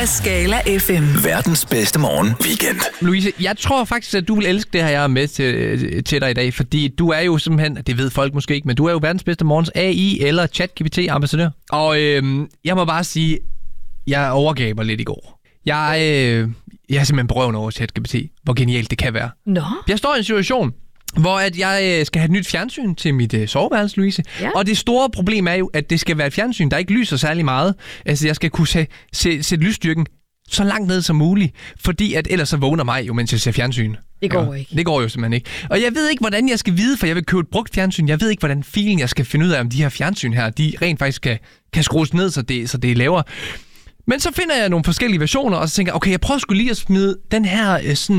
af Skala FM. Verdens bedste morgen weekend. Louise, jeg tror faktisk, at du vil elske det her, jeg er med til dig i dag, fordi du er jo simpelthen, det ved folk måske ikke, men du er jo verdens bedste morgens AI eller ChatGPT-ambassadør. Og jeg må bare sige, jeg overgav mig lidt i går. Jeg er simpelthen berøven over ChatGPT, hvor genialt det kan være. Nå. Jeg står i en situation, hvor at jeg skal have et nyt fjernsyn til mit soveværelse, Louise. Ja. Og det store problem er jo, at det skal være et fjernsyn, der ikke lyser særlig meget. Altså, jeg skal kunne sætte lysstyrken så langt ned som muligt, fordi at ellers så vågner mig jo, mens jeg ser fjernsyn. Det går ikke. Det går jo simpelthen ikke. Og jeg ved ikke, hvordan jeg skal vide, for jeg vil købe et brugt fjernsyn. Jeg ved ikke, hvordan filen jeg skal finde ud af, om de her fjernsyn her, de rent faktisk kan skrues ned, så det er lavere. Men så finder jeg nogle forskellige versioner, og så tænker jeg, okay, jeg prøver sgu lige at smide den her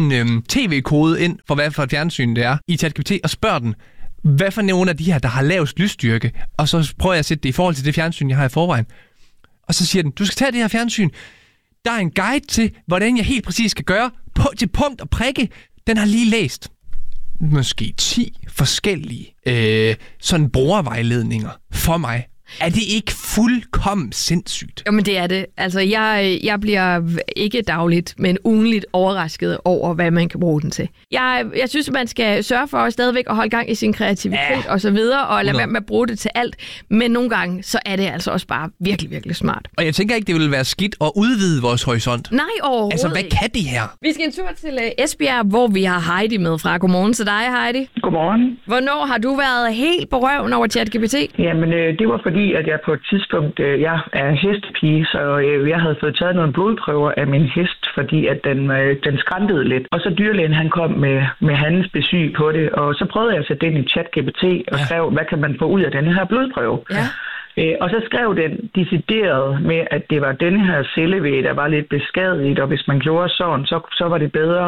tv-kode ind, for hvad for et fjernsyn det er, i ChatGPT, og spørger den, hvad for nogle af de her, der har lavest lysstyrke, og så prøver jeg at sætte det i forhold til det fjernsyn, jeg har i forvejen. Og så siger den, du skal tage det her fjernsyn. Der er en guide til, hvordan jeg helt præcis skal gøre, til punkt og prikke. Den har lige læst måske 10 forskellige sådan brugervejledninger for mig. Er det ikke fuldkommen sindssygt? Jamen det er det. Altså jeg bliver ikke dagligt, men ugenligt overrasket over, hvad man kan bruge den til. Jeg synes, man skal sørge for stadigvæk at holde gang i sin kreativitet og så videre, og lade være med at bruge det til alt. Men nogle gange, så er det altså også bare virkelig, virkelig smart. Og jeg tænker ikke, det vil være skidt at udvide vores horisont. Nej, overhovedet Altså, hvad kan det her? Vi skal en tur til Esbjerg, hvor vi har Heidi med fra. Godmorgen til dig, Heidi. Godmorgen. Hvornår har du været helt på røven over ChatGPT? Jamen, det var fordi, at jeg på et tidspunkt, jeg er hestepige, så jeg havde fået taget nogle blodprøver af min hest, fordi at den skrantede lidt. Og så dyrlægen, han kom med hans besøg på det, og så prøvede jeg at sætte det ind i ChatGPT og skrev, hvad kan man få ud af denne her blodprøve? Ja. Og så skrev den decideret med, at det var denne her cellevæg, der var lidt beskadiget, og hvis man gjorde sådan, så var det bedre.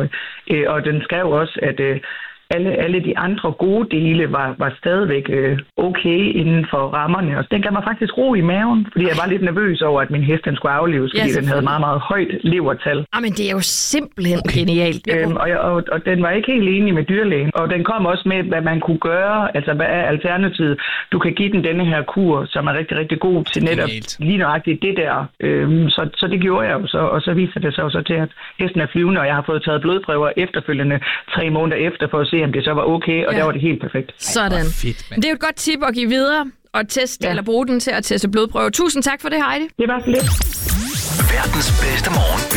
Og den skrev også, at alle de andre gode dele var stadigvæk okay inden for rammerne. Og den gav mig faktisk ro i maven, fordi jeg var lidt nervøs over, at min hest den skulle aflives, fordi den havde meget, meget højt levertal. Men det er jo simpelthen genialt. Og den var ikke helt enig med dyrlægen. Og den kom også med, hvad man kunne gøre, altså hvad er alternativet. Du kan give den denne her kur, som er rigtig, rigtig god til netop lige nøjagtigt det der. Så det gjorde jeg jo så, og så viser det sig så til, at hesten er flyvende, og jeg har fået taget blodprøver efterfølgende 3 måneder efter for at se, om det så var okay, og der var det helt perfekt. Sådan. Fedt, det er jo et godt tip at give videre og teste eller bruge den til at teste blodprøver. Tusind tak for det, Heidi. Det var så lidt. Verdens bedste morgen.